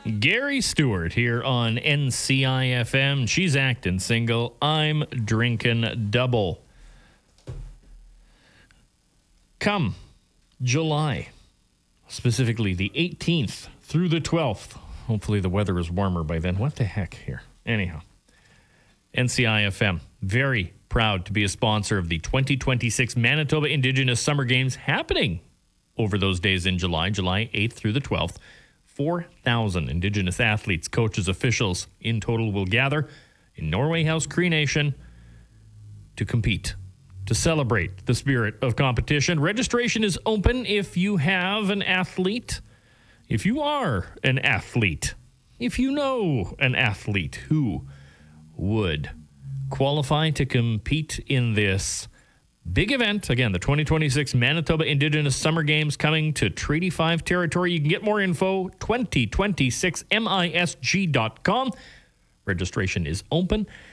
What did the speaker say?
Gary Stewart here on NCIFM. She's acting single. I'm drinking double. Come July, specifically the 18th through the 12th. Hopefully the weather is warmer by then. What the heck here? Anyhow, NCIFM, very proud to be a sponsor of the 2026 Manitoba Indigenous Summer Games happening over those days in July 8th through the 12th. 4,000 Indigenous athletes, coaches, officials in total will gather in Norway House Cree Nation to compete, to celebrate the spirit of competition. Registration is open if you have an athlete, if you are an athlete, if you know an athlete who would qualify to compete in this big event. Again, the 2026 Manitoba Indigenous Summer Games coming to Treaty 5 territory. You can get more info, 2026misg.com. Registration is open.